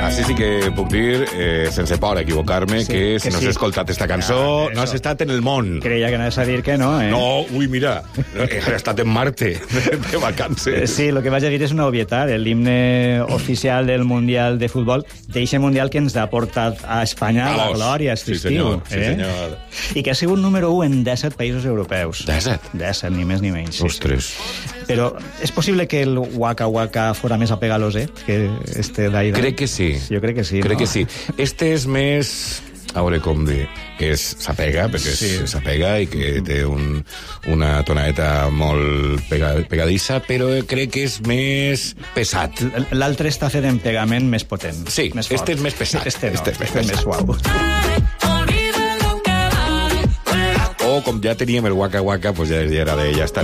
Així sí que puc dir, sense por a equivocar-me, Sí, que si que no sí. has escoltat esta cançó, no has estat en el món. Creia que anaves a dir que no, eh? No, ui, mira, he estat en Marte, de vacances. Sí, el que vaig a dir és una obvietat. L'himne oficial del Mundial de Futbol, d'eixe Mundial que ens ha portat a Espanya a la Vamos. glòria aquest Sí, estiu. senyor, sí, senyor. I que ha sigut número 1 en 17 països europeus. 17? 17, ni més ni menys. Sí, Ostres. Però és possible que el Waka Waka fora més apegaloser que este d'Aida? Crec que sí. Jo crec que sí, Crec no? que sí. Este és més... A veure com dir. S'apega, perquè s'apega i que té una tonadeta molt pegadissa, però crec que és més pesat. L'altre està fet en pegament més potent. Sí, més fort. este és més pesat. Este no, Este és més este és més pesat. suau. O com ja teníem el Waka Waka, pues ja era de ja està